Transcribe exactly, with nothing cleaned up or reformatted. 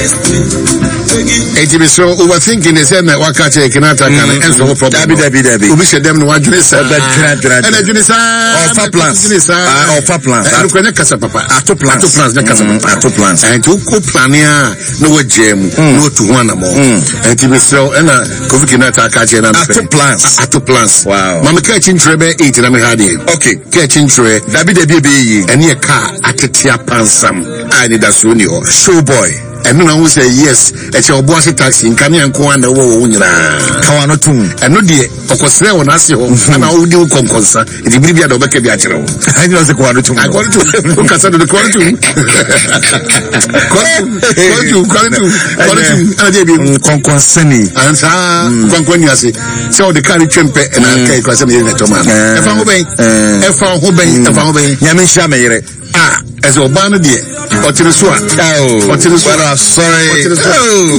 Eti so overthinking is say na waka che kinata kan enso wo problem. Dabi dabi dabi. Obi she dem no wadwene sa. Oba dra dra. And adwene sa. Offer plans. Ah, offer plans. And ko na kasa papa. Ato plans. Ato plans na kasa papa. Ato plans. And to ko plan ya no we jam no to one am. And ti be so na Kofi Kinata ka che na. Ato plans. Ato plans. Wow. Mama ka chintre be eight na me hade. Okay. Ka chintre dabi dabi be yi. And ye car atetia pansam. I need that so ni o. Show boy. And no one say yes, it's your boss taxi in Kanye and Kwan the Wona. Kawanotum. And no dear, of course, there when I see home, and I will do concourse. It will be a double cabiachero. I know the quantum. I got to look at the quantum. Quantum, quantum, quantum, and concorseni. And Conquaniasi. So the carry chimpe and I take us a minute to man. If I'm obeying, if I'm obeying, if I'm obeying, Yamisha Mayre. Ah, as Obama dear. Or to the swat. Oh, or to the swat. Sorry.